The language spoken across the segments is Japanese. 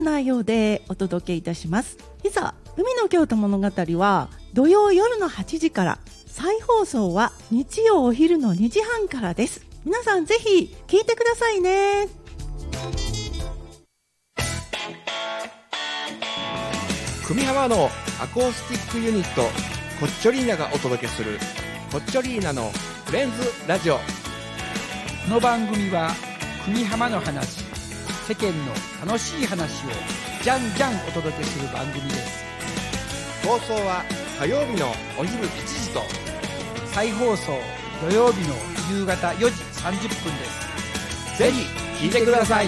内容でお届けいたします。いざ海の京都物語は土曜夜の8時から、再放送は日曜お昼の2時半からです。皆さんぜひ聞いてくださいね。 久美浜のアコースティックユニットコッチョリーナがお届けするコッチョリーナのフレンズラジオ。 この番組は久美浜の話、世間の楽しい話をじゃんじゃんお届けする番組です。 放送は火曜日のお昼1時と再放送土曜日の夕方4時30分です。 ぜひ聞いてください。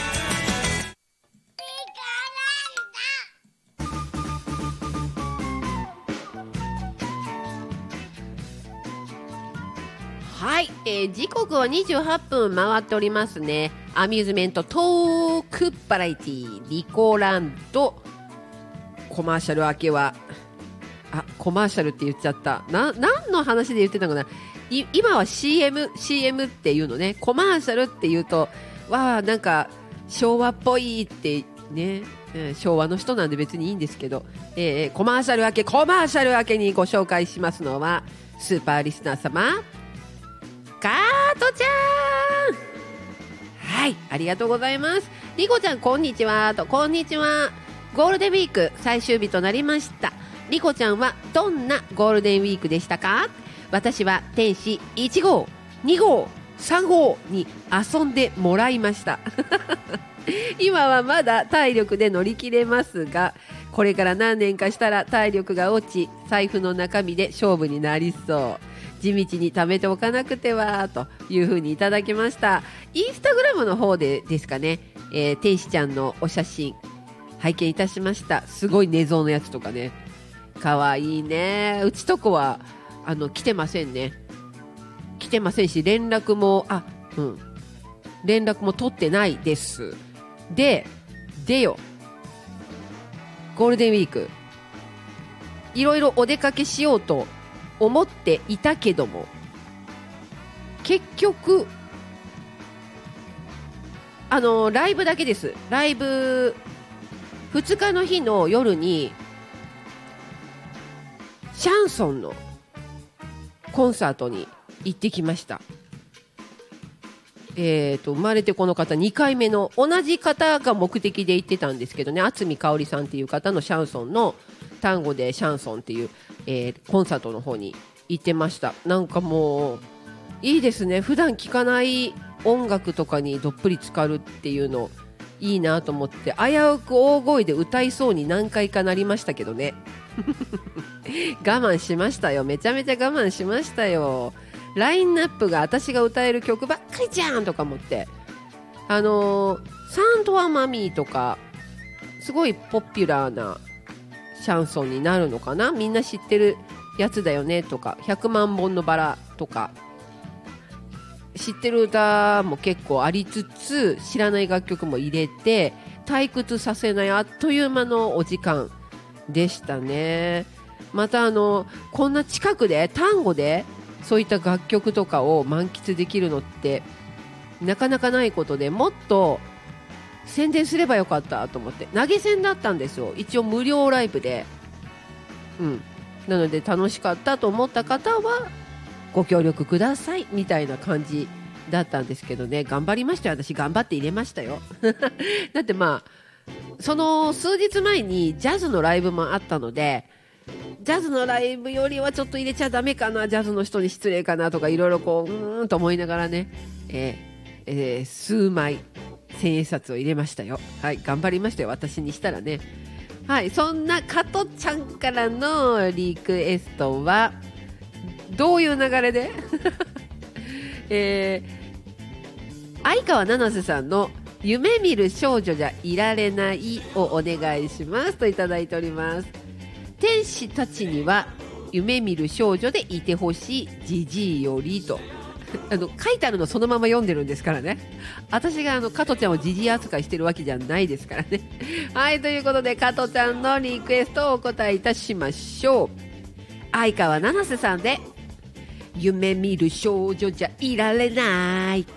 はい、時刻は28分回っておりますね。アミューズメントトークバラエティリコランド。コマーシャル明けはコマーシャルって言っちゃった。何の話で言ってたのかな。今は CM っていうのね。コマーシャルって言うとなんか昭和っぽいってね、昭和の人なんで別にいいんですけど、コマーシャル明けにご紹介しますのはスーパーリスナー様、カートちゃん。はい、ありがとうございます。リコちゃんこんにちは。こんにちは。ゴールデンウィーク最終日となりました。リコちゃんはどんなゴールデンウィークでしたか？私は天使1号2号3号に遊んでもらいました今はまだ体力で乗り切れますが、これから何年かしたら体力が落ち、財布の中身で勝負になりそう。地道に貯めておかなくてはというふうにいただきました。インスタグラムの方でですかね、天使ちゃんのお写真拝見いたしました。すごい寝相のやつとかね、かわいいね。うちとこは来てませんね。来てませんし、連絡も取ってないです。でよ、ゴールデンウィークいろいろお出かけしようと思っていたけども、結局ライブだけです。ライブ2日の日の夜にシャンソンのコンサートに行ってきました。生まれてこの方2回目の、同じ方が目的で行ってたんですけどね、渥美香織さんっていう方のシャンソンの単語でシャンソンっていう、コンサートの方に行ってました。なんかもういいですね。普段聴かない音楽とかにどっぷり浸かるっていうのいいなと思って、危うく大声で歌いそうに何回かなりましたけどね我慢しましたよ。めちゃめちゃ我慢しましたよ。ラインナップが私が歌える曲ばっかりじゃんとか思って、サントアマミーとかすごいポピュラーなシャンソンになるのかな、みんな知ってるやつだよねとか、100万本のバラとか知ってる歌も結構ありつつ、知らない楽曲も入れて退屈させないあっという間のお時間でしたね。またこんな近くで単語でそういった楽曲とかを満喫できるのってなかなかないことで、もっと宣伝すればよかったと思って、投げ銭だったんですよ。一応無料ライブで、なので楽しかったと思った方はご協力くださいみたいな感じだったんですけどね。頑張りましたよ。私頑張って入れましたよだってその数日前にジャズのライブもあったので、ジャズのライブよりはちょっと入れちゃダメかな、ジャズの人に失礼かなとかいろいろと思いながらね、数枚千円札を入れましたよ。はい、頑張りましたよ、私にしたらね。はい、そんな加トちゃんからのリクエストはどういう流れで相川七瀬さんの夢見る少女じゃいられないをお願いしますといただいております。天使たちには夢見る少女でいてほしいジジイよりと書いてあるのそのまま読んでるんですからね。私が加トちゃんをジジイ扱いしてるわけじゃないですからねはい、ということで加トちゃんのリクエストをお答えいたしましょう。相川七瀬さんで夢見る少女じゃいられない。